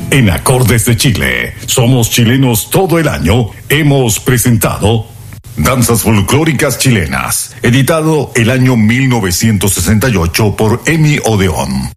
En Acordes de Chile, somos chilenos todo el año, hemos presentado Danzas Folclóricas Chilenas, editado el año 1968 por Emi Odeón.